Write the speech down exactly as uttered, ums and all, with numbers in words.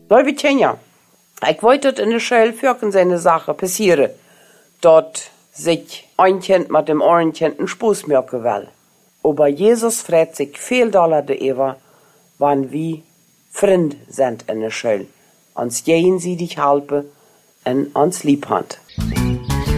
Liebe Tjenja, ich wollte in der Schule für seine Sache passieren. Dort sich ein Kind mit dem anderen Kind einen Spaß machen will. Aber Jesus fragt sich viel doller de Eva, wann wir Freund sind in der Schule. Uns gegenseitig helfen und uns lieb haben.